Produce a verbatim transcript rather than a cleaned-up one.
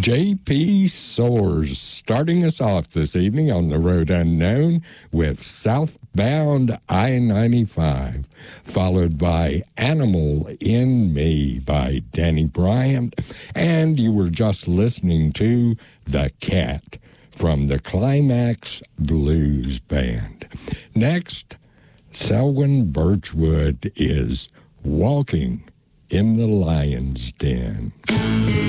J P Soars starting us off this evening on the Road Unknown with Southbound I ninety-five, followed by Animal in Me by Danny Bryant, and you were just listening to The Cat from the Climax Blues Band. Next, Selwyn Birchwood is Walking in the Lion's Den.